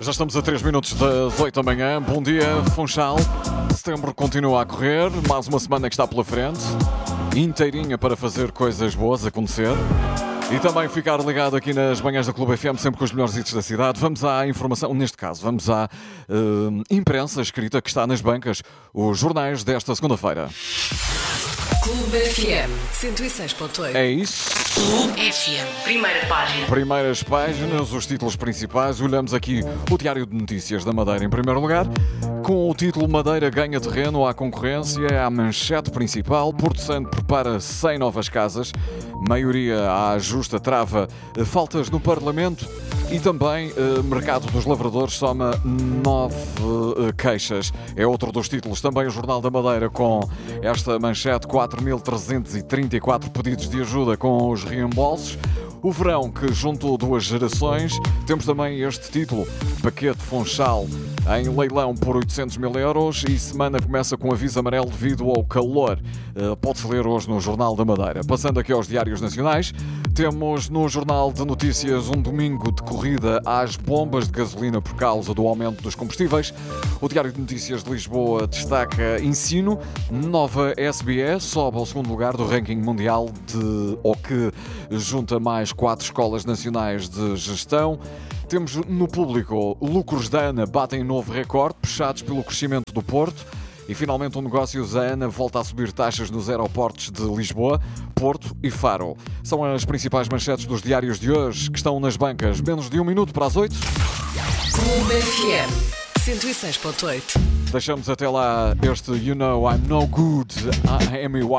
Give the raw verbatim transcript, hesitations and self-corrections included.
Já estamos a três minutos das oito da manhã. Bom dia, Funchal. Setembro continua a correr. Mais uma semana que está pela frente. Inteirinha para fazer coisas boas acontecer. E também ficar ligado aqui nas manhãs da Clube F M, sempre com os melhores hits da cidade. Vamos à informação, neste caso, vamos à uh, imprensa escrita que está nas bancas, os jornais desta segunda-feira. Clube F M cento e seis ponto oito. É isso. Clube F M, primeira página. Primeiras páginas, os títulos principais. Olhamos aqui o Diário de Notícias da Madeira em primeiro lugar. Com o título Madeira ganha terreno à concorrência, à manchete principal. Porto Santo prepara cem novas casas. Maioria à justa trava faltas no Parlamento. E também eh, Mercado dos Lavradores soma nove eh, queixas. É outro dos títulos. Também o Jornal da Madeira com esta manchete: quatro mil trezentos e trinta e quatro pedidos de ajuda com os reembolsos. O verão que juntou duas gerações. Temos também este título: Paquete Funchal em leilão por oitocentos mil euros. E semana começa com aviso amarelo devido ao calor. Uh, pode-se ler hoje no Jornal da Madeira. Passando aqui aos diários nacionais, temos no Jornal de Notícias um domingo de corrida às bombas de gasolina por causa do aumento dos combustíveis. O Diário de Notícias de Lisboa destaca ensino. Nova S B E sobe ao segundo lugar do ranking mundial, de, ou que junta mais quatro escolas nacionais de gestão. Temos no Público lucros da ANA batem novo recorde, puxados pelo crescimento do Porto. E finalmente um negócio, a ANA volta a subir taxas nos aeroportos de Lisboa, Porto e Faro. São as principais manchetes dos diários de hoje que estão nas bancas. Menos de um minuto para as oito. Clube F M cento e seis ponto oito. Deixamos até lá este You Know I'm No Good, Amy